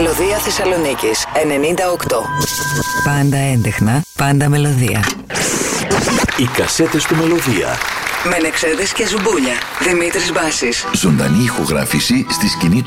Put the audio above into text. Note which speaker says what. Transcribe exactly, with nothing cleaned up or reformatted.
Speaker 1: Μελωδία Θεσσαλονίκης ενενήντα οκτώ. Πάντα έντεχνα, πάντα μελωδία.
Speaker 2: Οι κασέτες του Μελωδία.
Speaker 1: Μενεξέδες και Ζουμπούλια. Δημήτρης Μπάσης.
Speaker 3: Ζωντανή ηχογράφηση στη σκηνή του